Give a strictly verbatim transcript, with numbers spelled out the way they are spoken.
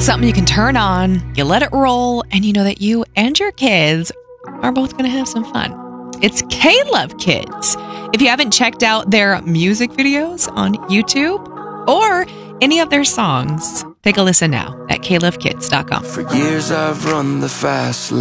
something you can turn on, you let it roll, and you know that you and your kids are both going to have some fun. It's K-Love Kids. If you haven't checked out their music videos on YouTube or any of their songs, take a listen now at K Love Kids dot com. For years I've run the fast lane.